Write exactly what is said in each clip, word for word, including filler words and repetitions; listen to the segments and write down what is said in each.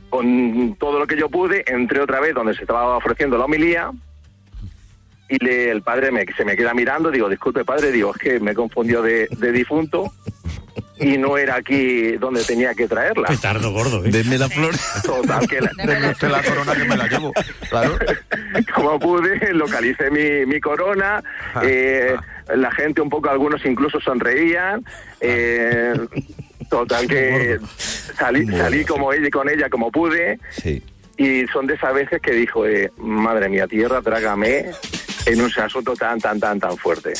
con todo lo que yo pude, entré otra vez donde se estaba ofreciendo la homilía, y le, el padre me, se me queda mirando, digo, disculpe padre, digo, es que me confundió de, de difunto, y no era aquí donde tenía que traerla. Petardo gordo, ¿eh? Denme la flor. Total, que la... Denme usted la corona que me la llevo, claro. Como pude, localicé mi, mi corona, Ah, eh, ah. la gente un poco, algunos incluso sonreían, eh, total que salí, salí como ella, con ella como pude, Sí. y son de esas veces que dijo, eh, madre mía, tierra, trágame, en un asunto tan, tan, tan, tan fuerte.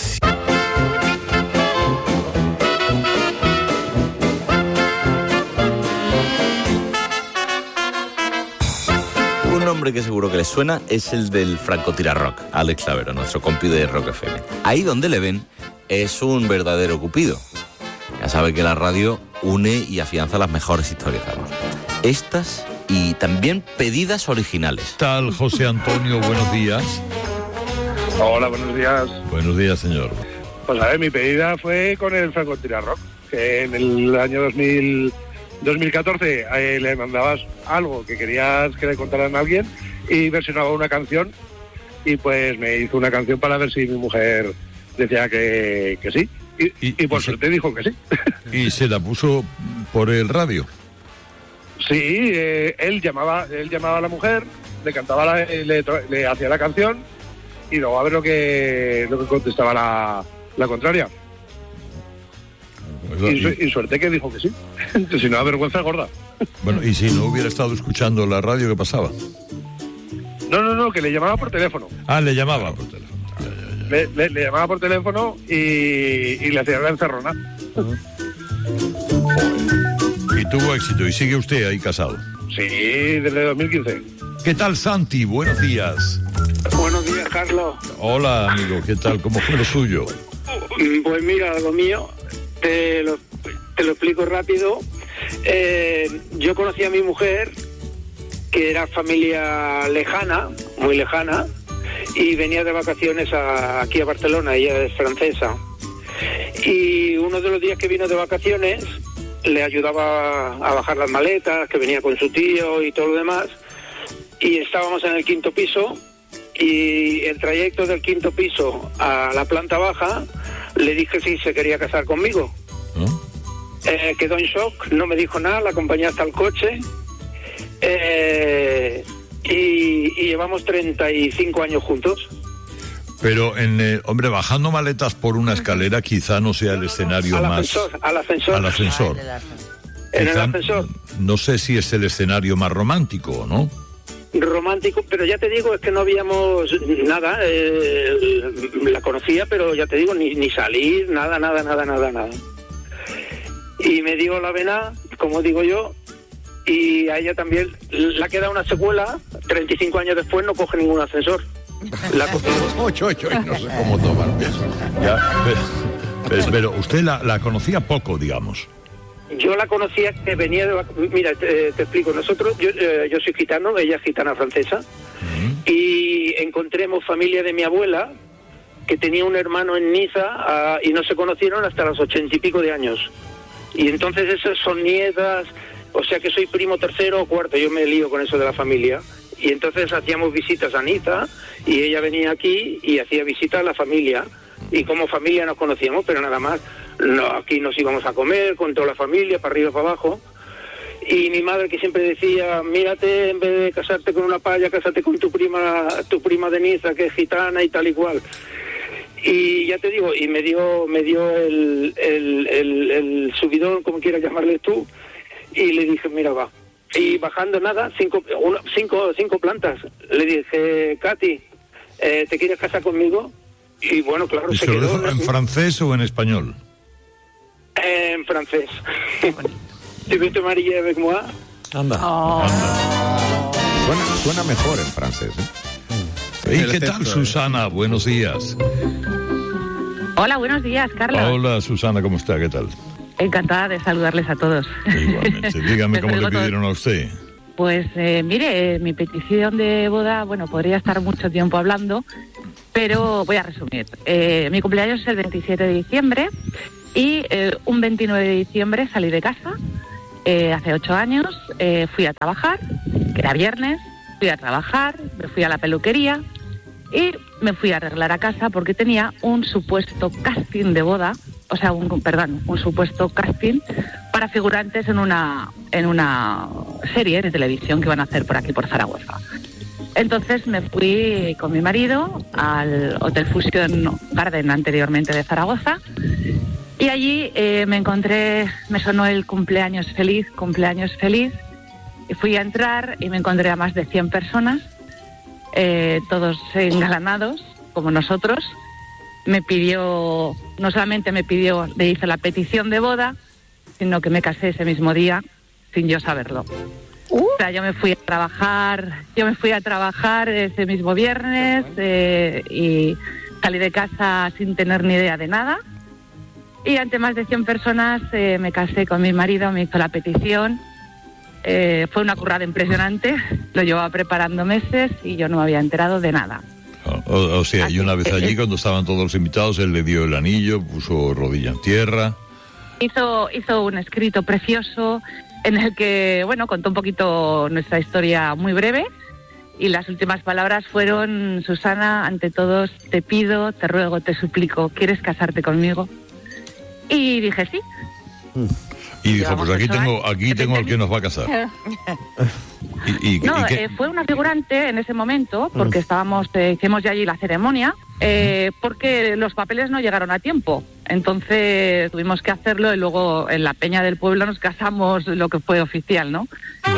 Un nombre que seguro que les suena es el del francotirador, Alex Clavero, nuestro compi de Rock F M. Ahí donde le ven es un verdadero cupido. Ya sabe que la radio une y afianza las mejores historias de amor. Estas y también pedidas originales. ¿Qué tal, José Antonio? Buenos días. Hola, buenos días. Buenos días, señor. Pues a ver, mi pedida fue con el francotirador, que en el año dos mil, dos mil catorce eh, le mandabas algo que querías que le contaran a alguien y versionaba una canción, y pues me hizo una canción para ver si mi mujer decía que, que sí, y, Y- y por y suerte se- dijo que sí. ¿Y se la puso por el radio? Sí, eh, él llamaba él llamaba a la mujer, le cantaba, la, eh, le, tra- le hacía la canción, y luego a ver lo que lo que contestaba la, la contraria. Y, su- Y- y suerte que dijo que sí. Si no, vergüenza gorda. bueno, y si no hubiera estado escuchando la radio, ¿qué pasaba? No, no, no, que le llamaba por teléfono. Ah, le llamaba por teléfono. Le, le- le llamaba por teléfono y, y le hacía la encerrona. Y tuvo éxito. ¿Y sigue usted ahí casado? Sí, desde dos mil quince. ¿Qué tal, Santi? Buenos días. Buenos días, Carlos. Hola, amigo. ¿Qué tal? ¿Cómo fue lo suyo? Pues mira, lo mío, te lo, te lo explico rápido. Eh, yo conocí a mi mujer, que era familia lejana, muy lejana, y venía de vacaciones a- aquí a Barcelona, ella es francesa. Y uno de los días que vino de vacaciones, le ayudaba a bajar las maletas, que venía con su tío y todo lo demás, y estábamos en el quinto piso, y el trayecto del quinto piso a la planta baja, le dije si se quería casar conmigo. ¿No? Eh, quedó en shock, no me dijo nada, la acompañé hasta el coche, eh, y, y llevamos treinta y cinco años juntos. Pero, en, eh, hombre, bajando maletas por una escalera quizá no sea el escenario Al más... ascensor, al ascensor. Al ascensor. En el Quizá, ascensor. no sé si es el escenario más romántico, ¿no? Romántico, pero ya te digo, es que no habíamos nada, eh, la conocía, pero ya te digo, ni, ni salir, nada, nada, nada, nada, nada. Y me dio la vena, como digo yo, y a ella también le ha quedado una secuela, treinta y cinco años después no coge ningún ascensor. La co- Ocho, ocho, y no sé cómo tomar eso. Ya, pero, pero- pero usted la, la conocía poco, digamos. Yo la conocía que venía de... vac- Mira, te, te explico. Nosotros, yo, eh, yo soy gitano, ella es gitana francesa, y encontremos familia de mi abuela, que tenía un hermano en Niza, ah, y no se conocieron hasta los ochenta y pico de años. Y entonces esas son nietas, o sea que soy primo tercero o cuarto, yo me lío con eso de la familia. Y entonces hacíamos visitas a Niza, y ella venía aquí y hacía visitas a la familia. Y como familia nos conocíamos, pero nada más. No, aquí nos íbamos a comer con toda la familia, para arriba, para abajo. Y mi madre, que siempre decía, mírate, en vez de casarte con una paya, cásate con tu prima, tu prima de Niza, que es gitana y tal y cual. Y ya te digo, y me dio me dio el, el, el, el subidón, como quieras llamarle tú, y le dije, mira, va. Y bajando nada, cinco, una, cinco, cinco plantas, le dije, Katy, eh, ¿te quieres casar conmigo? Y bueno, claro, ¿Y se se lo quedó dijo en francés o en español? en francés. ¿Tu veux te marier avec moi? Anda. Suena, suena mejor en francés, ¿eh? ¿Y qué tal, Susana? Buenos días. Hola, buenos días, Carlos. Hola, Susana, ¿cómo está? ¿Qué tal? Encantada de saludarles a todos. Igualmente. Dígame Les cómo le traigo todo. pidieron a usted. Pues eh, mire, eh, mi petición de boda, bueno, podría estar mucho tiempo hablando, pero voy a resumir. Eh, mi cumpleaños es el veintisiete de diciembre y eh, un veintinueve de diciembre salí de casa. eh, hace ocho años, eh, fui a trabajar, que era viernes, fui a trabajar, me fui a la peluquería y me fui a arreglar a casa porque tenía un supuesto casting de boda, o sea, un, perdón, un supuesto casting para figurantes en una, en una serie de televisión que van a hacer por aquí, por Zaragoza. Entonces me fui con mi marido al Hotel Fusion Garden anteriormente de Zaragoza y allí eh, me encontré, me sonó el cumpleaños feliz, cumpleaños feliz, y fui a entrar y me encontré a más de cien personas, eh, todos engalanados como nosotros. Me pidió, no solamente me pidió, le hizo la petición de boda, sino que me casé ese mismo día sin yo saberlo. Uh. O sea, yo me fui a trabajar, yo me fui a trabajar ese mismo viernes eh, y salí de casa sin tener ni idea de nada. Y ante más de cien personas eh, me casé con mi marido, me hizo la petición. Eh, fue una currada impresionante, lo llevaba preparando meses y yo no me había enterado de nada. O, o sea, y una vez allí, cuando estaban todos los invitados, él le dio el anillo, puso rodilla en tierra. Hizo, hizo un escrito precioso en el que, bueno, contó un poquito nuestra historia muy breve y las últimas palabras fueron: Susana, ante todos te pido, te ruego, te suplico, ¿quieres casarte conmigo? Y dije sí. Y dijo, pues aquí tengo, aquí tengo al que nos va a casar. ¿Y, y, no, y qué? Eh, fue una figurante en ese momento, porque mm. estábamos, eh, hicimos ya allí la ceremonia, eh, porque los papeles no llegaron a tiempo. Entonces tuvimos que hacerlo y luego en la peña del pueblo nos casamos, lo que fue oficial, ¿no?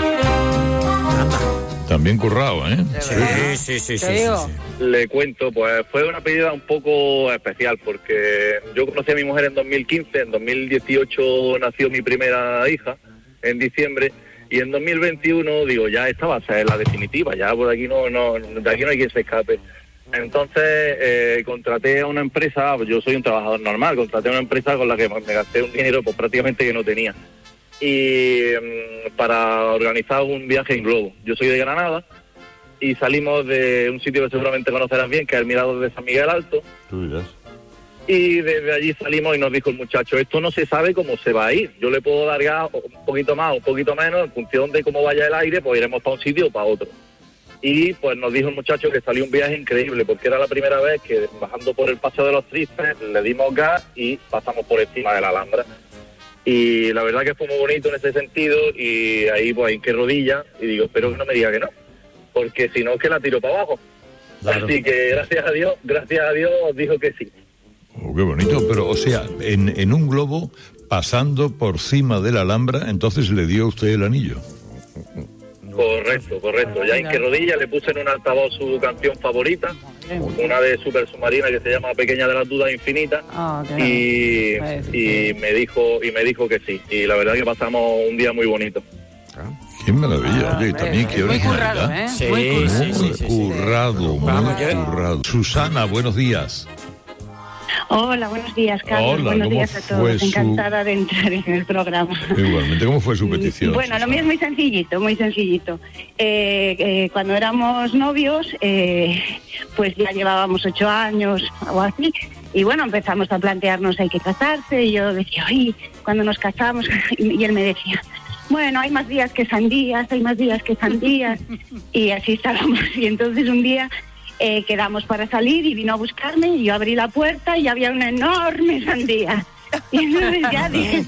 También currado, ¿eh? Sí, sí, sí, sí, sí, sí. Le cuento, pues fue una pedida un poco especial, porque yo conocí a mi mujer en dos mil quince, en dos mil dieciocho nació mi primera hija, en diciembre, y en dos mil veintiuno, digo, ya esta va a ser la definitiva, ya por aquí no, no, de aquí no hay quien se escape. Entonces eh, contraté a una empresa, yo soy un trabajador normal, contraté a una empresa con la que me gasté un dinero pues prácticamente que no tenía. Y um, para organizar un viaje en globo. Yo soy de Granada y salimos de un sitio que seguramente conocerás bien, que es el Mirador de San Miguel Alto. Y desde allí salimos y nos dijo el muchacho, esto no se sabe cómo se va a ir. Yo le puedo dar gas un poquito más, un poquito menos, en función de cómo vaya el aire, pues iremos para un sitio o para otro. Y pues nos dijo el muchacho que salió un viaje increíble, porque era la primera vez que bajando por el Paseo de los Tristes le dimos gas y pasamos por encima de la Alhambra. Y la verdad que fue muy bonito en ese sentido, y ahí pues hinqué rodilla y digo, espero que no me diga que no, porque si no es que la tiro para abajo. Claro. Así que gracias a Dios, gracias a Dios dijo que sí. Oh, qué bonito, pero o sea, en, en un globo pasando por cima de la Alhambra, entonces le dio usted el anillo. Correcto, correcto. Ya hinqué rodilla, le puse en un altavoz su canción favorita, una de Super Submarina que se llama Pequeña de las Dudas Infinitas, oh, y, y me dijo y me dijo que sí. Y la verdad que pasamos un día muy bonito. Qué maravilla, oye, y también qué originalidad. Muy currado, ¿eh? Sí, muy sí, sí, sí, currado, sí, sí. muy Vamos, currado. Susana, buenos días. Hola, buenos días, Carlos. Hola, buenos días a todos. Su... Encantada de entrar en el programa. Igualmente, ¿cómo fue su petición? Bueno, lo mío es muy sencillito, muy sencillito. Eh, eh, cuando éramos novios, eh, pues ya llevábamos ocho años o así, y bueno, empezamos a plantearnos hay que casarse, y yo decía, oye, cuando nos casamos, y él me decía, bueno, hay más días que sandías, hay más días que sandías, y así estábamos. Y entonces un día eh, quedamos para salir y vino a buscarme, y yo abrí la puerta y había una enorme sandía. Y entonces ya dije,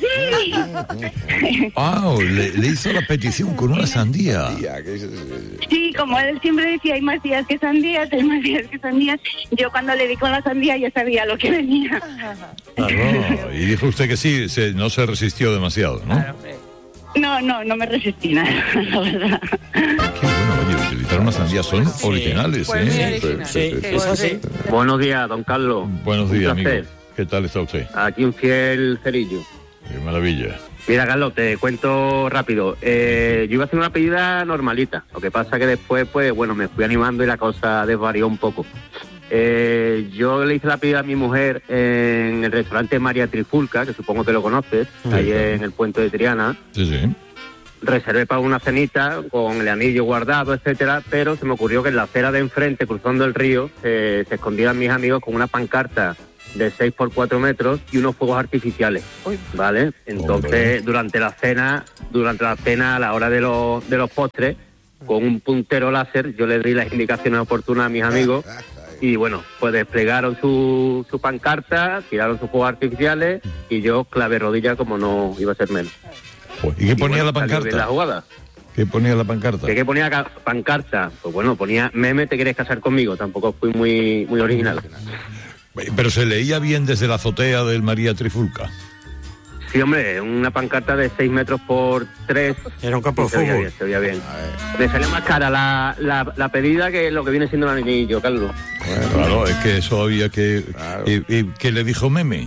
sí. Wow, le, le hizo la petición con una sandía. Sí, como él siempre decía, hay más días que sandías, hay más días que sandías. Yo cuando le di con la sandía ya sabía lo que venía. Claro, y dijo usted que sí, se, no se resistió demasiado, ¿no? No, no, no me resistí nada, la verdad. Qué bueno, oye, utilizar unas sandías son sí. originales, pues ¿eh? Original. Sí, sí, sí, sí, sí. Buenos días, don Carlos. Buenos días, amigo. ¿Qué tal está usted? Aquí un fiel cerillo. Qué maravilla. Mira, Carlos, te cuento rápido. Eh, yo iba a hacer una pedida normalita. Lo que pasa que después, pues, bueno, me fui animando y la cosa desvarió un poco. Eh, yo le hice la pedida a mi mujer en el restaurante María Trifulca, que supongo que lo conoces, sí, ahí claro. en el puente de Triana. Sí, sí. Reservé para una cenita con el anillo guardado, etcétera, pero se me ocurrió que en la acera de enfrente, cruzando el río, eh, se escondían mis amigos con una pancarta de seis por cuatro metros y unos fuegos artificiales, ¿vale? Entonces, Hombre. durante la cena, durante la cena, a la hora de los, de los postres, con un puntero láser, yo les di las indicaciones oportunas a mis amigos y, bueno, pues desplegaron su, su pancarta, tiraron sus fuegos artificiales y yo clavé rodilla como no iba a ser menos. ¿Y qué ponía y, bueno, la pancarta? La jugada. ¿Qué ponía la pancarta? ¿Qué, qué ponía la pancarta? Pues bueno, ponía Meme, ¿te quieres casar conmigo? Tampoco fui muy, muy original. Pero se leía bien desde la azotea del María Trifulca. Sí, hombre, una pancarta de seis metros por tres. Era un campo de fútbol. Se veía bien, se veía bien. Me salió más cara la, la, la pedida que lo que viene siendo el anillo, Carlos. Bueno, claro, es que eso había que... Claro. ¿Y, y qué le dijo Meme?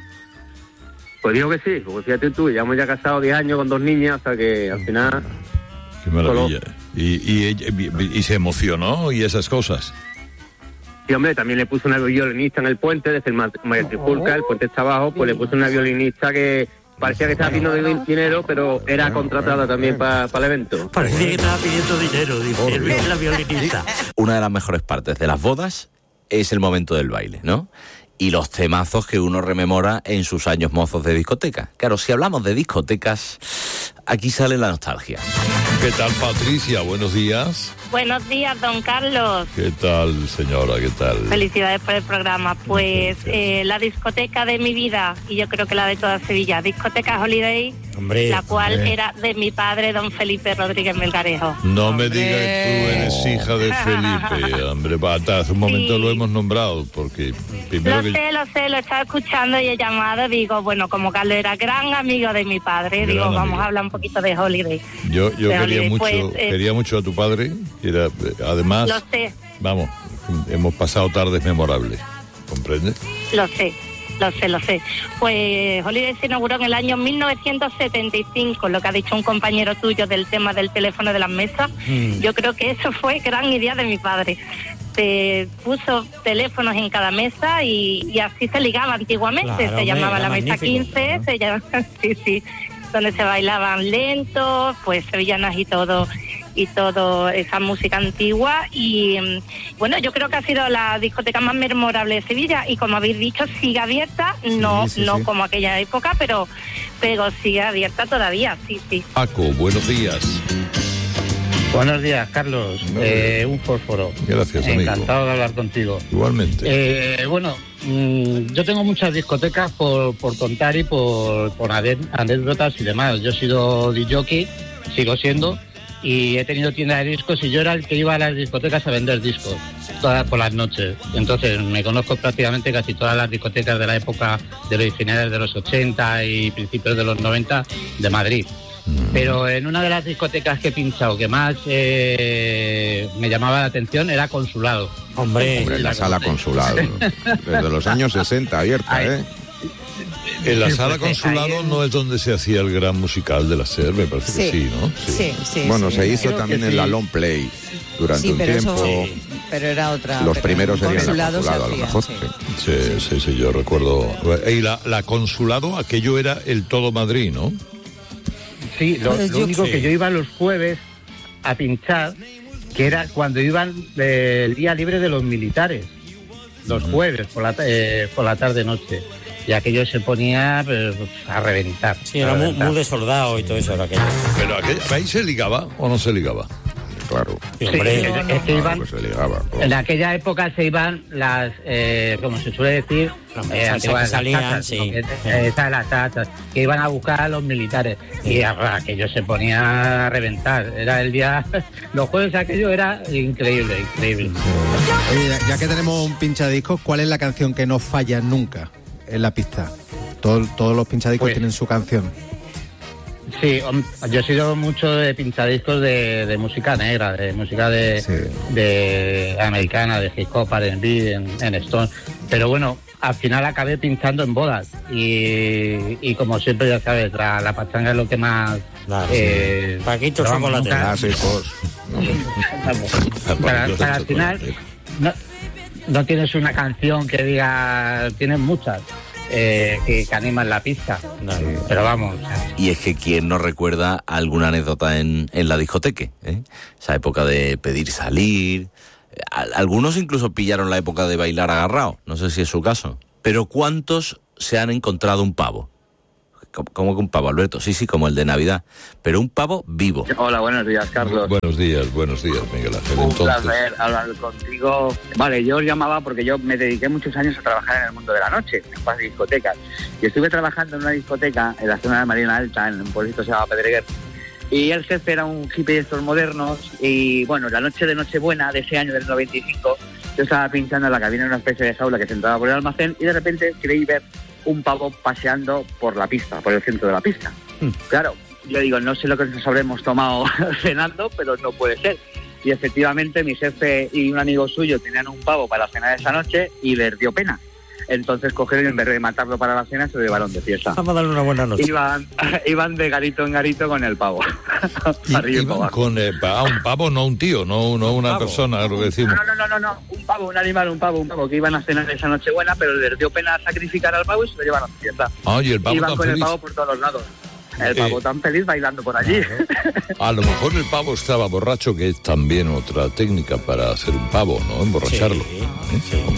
Pues digo que sí, porque fíjate tú, llevamos ya casados diez años con dos niñas, o sea que al final... Qué maravilla. Y, y, y, y se emocionó y esas cosas. Sí, hombre, también le puse una violinista en el puente, desde el María Trifulca, el puente está abajo, pues le puse una violinista que parecía que estaba pidiendo dinero, pero era contratada también para pa el evento. Parecía que estaba pidiendo dinero, dice la violinista. Una de las mejores partes de las bodas es el momento del baile, ¿no? Y los temazos que uno rememora en sus años mozos de discoteca. Claro, si hablamos de discotecas, aquí sale la nostalgia. ¿Qué tal, Patricia? Buenos días. Buenos días, don Carlos. ¿Qué tal, señora? ¿Qué tal? Felicidades por el programa. Pues eh, la discoteca de mi vida, y yo creo que la de toda Sevilla, discoteca Holiday, hombre, la cual hombre. era de mi padre, don Felipe Rodríguez Melgarejo. No me digas que tú eres hija de Felipe, hombre. Hasta hace un momento Sí. lo hemos nombrado, porque primero Lo que... sé, lo sé, lo estaba escuchando y he llamado, digo, bueno, como Carlos era gran amigo de mi padre, Gran digo, amigo. vamos a hablar un poquito de Holiday. Yo, yo de quería Holiday. mucho, Pues, eh, quería mucho a tu padre, que era, además, Lo sé, vamos, hemos pasado tardes memorables, ¿comprendes? lo sé. Lo sé, lo sé. Pues Holiday se inauguró en el año mil novecientos setenta y cinco, lo que ha dicho un compañero tuyo del tema del teléfono de las mesas. Mm. Yo creo que eso fue gran idea de mi padre. Se puso teléfonos en cada mesa y, y así se ligaba antiguamente. Claro, se hombre, llamaba era la mesa magnífico, quince, ¿no? se llamaba, sí, sí, donde se bailaban lentos, pues sevillanas y todo, y todo esa música antigua. Y mm, bueno, yo creo que ha sido la discoteca más memorable de Sevilla y, como habéis dicho, sigue abierta, no Sí, sí, no sí. como aquella época, pero pero sigue abierta todavía, sí, sí. Paco, buenos días. Buenos días, Carlos. Eh, un fósforo. Gracias, amigo. Encantado de hablar contigo. Igualmente. Eh, bueno, mmm, yo tengo muchas discotecas por, por contar y por, por ade- anécdotas y demás. Yo he sido D J, sigo siendo, y he tenido tienda de discos y yo era el que iba a las discotecas a vender discos todas por las noches. Entonces me conozco prácticamente casi todas las discotecas de la época de los finales de los ochenta y principios de los noventa de Madrid. Pero en una de las discotecas que he pinchado que más eh, me llamaba la atención era Consulado. Hombre, Hombre, la sala Consulado. Desde los años sesenta abierta, Ay. ¿eh? En la Sí, sala pues, consulado ahí- no es donde se hacía el gran musical de la SER, me parece que Sí. sí, ¿no? Sí, sí. Bueno, sí. se hizo Creo también que en sí. la Long Play durante Sí, un pero tiempo. eso, pero era otra. Los pero primeros en serían la consulado se Consulado, a lo hacía, mejor. sí. sí. Sí, sí, sí, yo recuerdo. Y la, la consulado, aquello era el todo Madrid, ¿no? Sí, lo, Pues lo yo- único sí. que yo iba los jueves a pinchar, que era cuando iban eh, el día libre de los militares, los jueves por la, ta- eh, por la tarde-noche. Y aquello se ponía pues, a reventar. sí, a era muy, reventar. muy de soldado y todo eso era aquello. Pero aquello, ¿ahí se ligaba o no se ligaba? Claro. Sí, Sí, hombre, es, es que Claro, iban, pues se ligaba. en aquella época se iban las, eh, como se suele decir, Las eh, mesas antiguas, que salían, las tachas, sí. ¿no? Que- eh, esas, las tachas, que iban a buscar a los militares. Y ah, aquello se ponía a reventar. Era el día, los jueves aquello era increíble, increíble. Oye, ya, ya que tenemos un pinchadiscos, ¿cuál es la canción que no falla nunca en la pista? Todo- todos los pinchadiscos Pues- tienen su canción. Sí, hom- yo he sido mucho de pinchadiscos de, de música negra, de música de, Sí. de americana, de hip hop, R and B, en, en Stone. Pero bueno, al final acabé pinchando en bodas. Y, y como siempre, ya sabes, la, la pachanga es lo que más... Claro, eh, sí. Paquito, pero vamos, chocolate. nunca- Clásicos. vamos, para, para al final, no, no tienes una canción que diga... Tienes muchas. Eh, que, que animan la pista. Claro. Pero vamos, Y es que quién no recuerda alguna anécdota en, en la discoteca, ¿eh? Esa época de pedir salir. A- Algunos incluso pillaron la época de bailar agarrado. No sé si es su caso. Pero ¿cuántos se han encontrado un pavo? ¿Cómo que un pavo, Alberto? Sí, sí, como el de Navidad. Pero un pavo vivo. Hola, buenos días, Carlos. Buenos días, buenos días, Miguel Ángel. Un Entonces, placer hablar contigo. Vale, yo os llamaba porque yo me dediqué muchos años a trabajar en el mundo de la noche, en las discotecas. Y estuve trabajando en una discoteca en la zona de Marina Alta, en un pueblito que se llama Pedreguer. Y el jefe era un hippie de estos modernos. Y bueno, la noche de Nochebuena de ese año del noventa y cinco, yo estaba pinchando en la cabina en una especie de jaula que se entraba por el almacén y de repente creí ver un pavo paseando por la pista, por el centro de la pista. Mm. Claro, yo digo, no sé lo que nos habremos tomado cenando, pero no puede ser. Y efectivamente mi jefe y un amigo suyo tenían un pavo para cenar esa noche y les dio pena. Entonces cogieron y en vez de matarlo para la cena se lo llevaron de fiesta. Vamos a darle una buena noche. Iban, iban de garito en garito con el pavo. Y, iban con eh, a un pavo, no un tío, no, no una pavo. persona, lo que decimos. No, no, no, no, no, un pavo, un animal, un pavo, un pavo, que iban a cenar esa noche buena, pero les dio pena sacrificar al pavo y se lo llevaron de fiesta. Ah, y el pavo iban tan con feliz. el pavo por todos los lados. El pavo eh, tan feliz bailando por allí. A lo mejor el pavo estaba borracho, que es también otra técnica para hacer un pavo, ¿no? Emborracharlo. Sí, ¿eh? sí.